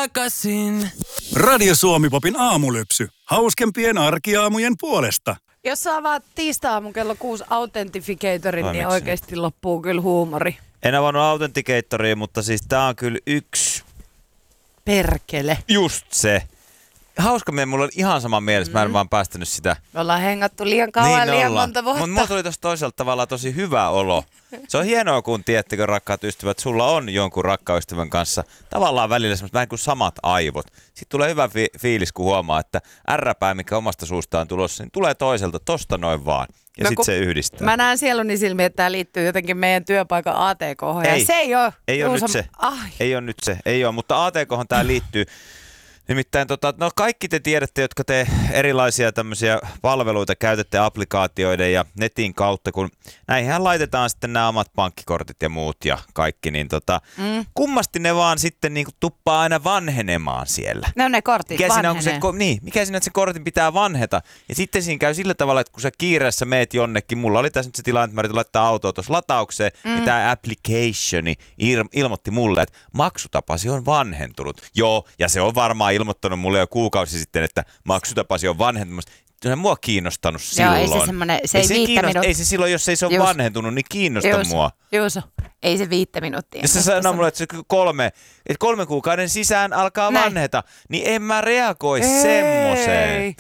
takaisin. Radio Suomi-popin aamulypsy. Hauskempien arkiaamujen puolesta. Jos sä avaat tiistai-aamun kello 6 Authentificatorin, niin oikeasti loppuu kyllä huumori. En avannut Authenticatoria, mutta siis tää on kyllä yksi... Perkele. Just se. Hauska meidän, mulla on ihan sama mielessä, mä en vaan päästänyt sitä. Me ollaan hengattu liian kauan, niin liian monta vuotta. Mutta mulla tuli tosta toisella tavalla tosi hyvä olo. Se on hienoa, kun tiedättekö, rakkaat ystävät, sulla on jonkun rakkaystävän kanssa tavallaan välillä semmoista vähän kuin samat aivot. Sitten tulee hyvä fiilis, kun huomaa, että ärräpää, mikä omasta suustaan tulossa, niin tulee toiselta tosta noin vaan. Ja no, sitten se yhdistää. Mä näen sieluni silmiin, että tämä liittyy jotenkin meidän työpaikan ATK:hon. Ja se ei ole. Ei ole nyt se. Ei ole nyt se. Ei ole, mutta ATK:hon tämä liittyy. Nimittäin no kaikki te tiedätte, jotka te erilaisia tämmöisiä palveluita käytätte applikaatioiden ja netin kautta, kun näihin laitetaan sitten nämä omat pankkikortit ja muut ja kaikki, niin kummasti ne vaan sitten niinku tuppaa aina vanhenemaan siellä. No ne kortit vanhenee. Mikä siinä, että se kortin pitää vanheta. Ja sitten siinä käy sillä tavalla, että kun sä kiireessä meet jonnekin, mulla oli tässä nyt se tilanne, että mä yritin laittaa autoa tuossa lataukseen, ja tämä applicationi ilmoitti mulle, että maksutapasi on vanhentunut. Joo, ja se on varmaan ilmoittanut mulle jo kuukausi sitten, että maksutapasi on vanhentunut. Se on mua kiinnostanut silloin. Joo, ei se semmoinen, se ei 5 minuuttia. Ei se silloin, jos ei se ole vanhentunut, niin kiinnosta mua. Juuso, ei se 5 minuuttia. Jos sä sanoo mulle, että se 3 kuukauden sisään alkaa vanheta, niin en mä reagoi semmoiseen.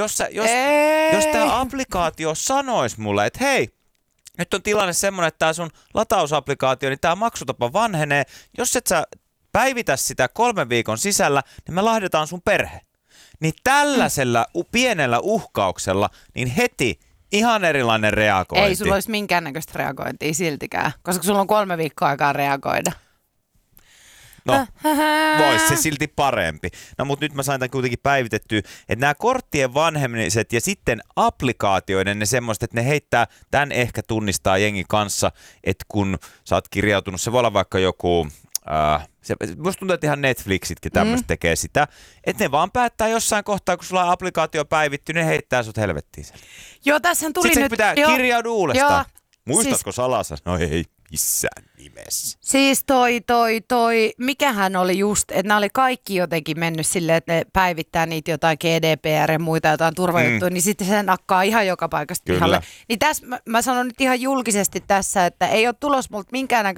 Jos tää applikaatio sanois mulle, että hei, nyt on tilanne semmoinen, että tää sun latausapplikaatio, niin tää maksutapa vanhenee. Jos et sä päivitä sitä 3 viikon sisällä, niin me lahdetaan sun perhe. Niin tällaisella pienellä uhkauksella, niin heti ihan erilainen reagointi. Ei sulla olisi minkäännäköistä reagointia siltikään, koska sulla on 3 viikkoa aikaa reagoida. No, vois se silti parempi. No, mutta nyt mä sain tämän kuitenkin päivitettyä, että nämä korttien vanhemiset ja sitten applikaatioiden ne semmoiset, että ne heittää, tämän ehkä tunnistaa jengin kanssa, että kun sä oot kirjautunut, se voi olla vaikka joku... musta tuntuu, että ihan Netflixitkin tämmöistä tekee sitä, että ne vaan päättää jossain kohtaa, kun sulla on applikaatio päivitty, ne heittää sut helvettiin sen. Joo, tässä tuli sitten nyt... Sitten pitää kirjaudu uudestaan. Muistatko siis, salassa? No ei missään nimessä. Siis mikähän oli just, että nämä oli kaikki jotenkin mennyt silleen, että ne päivittää niitä jotain GDPR ja muita jotain turvajuttuja, niin sitten se nakkaa ihan joka paikasta pihalle. Niin tässä mä sanon nyt ihan julkisesti tässä, että ei ole tulos multa minkäännäköistä